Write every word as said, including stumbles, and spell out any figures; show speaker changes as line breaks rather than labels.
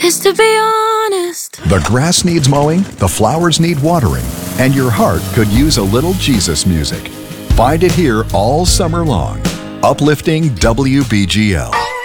Just to be honest.
The grass needs mowing, the flowers need watering, and your heart could use a little Jesus music. Find it here all summer long. Uplifting W B G L.